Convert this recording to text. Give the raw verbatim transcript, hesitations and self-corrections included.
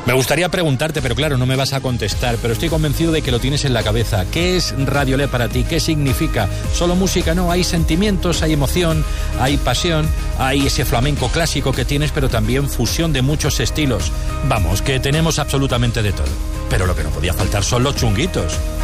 Me gustaría preguntarte, pero claro, no me vas a contestar, pero estoy convencido de que lo tienes en la cabeza. ¿Qué es Radiolé para ti? ¿Qué significa? Solo música, no, hay sentimientos, hay emoción, hay pasión, hay ese flamenco clásico que tienes, pero también fusión de muchos estilos. Vamos, que tenemos absolutamente de todo. Pero lo que no podía faltar son los chunguitos.